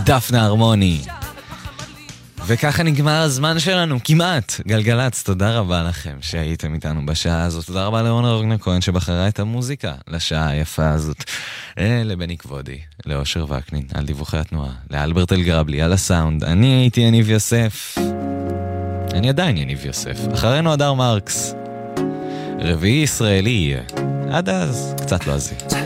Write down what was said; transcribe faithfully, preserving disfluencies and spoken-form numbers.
דפנה הרמוני. וככה נגמר הזמן שלנו, כמעט. גלגלץ, תודה רבה לכם שהייתם איתנו בשעה הזאת. תודה רבה לאורנה רוגנה כהן שבחרה את המוזיקה לשעה היפה הזאת. לבני כבודי, לאושר וקנין, על דיווחי התנועה, לאלברט אלגרבלי, על הסאונד. אני הייתי יניב יוסף. אני עדיין יניב יוסף. אחרינו הדר מרקס. רביעי ישראלי יהיה. עד אז, קצת לא עזי.